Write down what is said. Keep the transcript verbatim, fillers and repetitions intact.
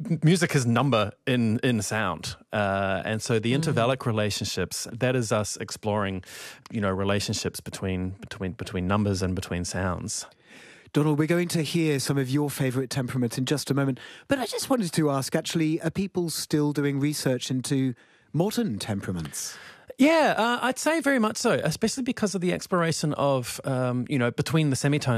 music is number in in sound, uh, and so the intervallic mm. relationships, that is us exploring, you know, relationships between between between numbers and between sounds. Donald, we're going to hear some of your favourite temperaments in just a moment, but I just wanted to ask, actually, are people still doing research into modern temperaments? Yeah, uh, I'd say very much so, especially because of the exploration of, um, you know, between the semitones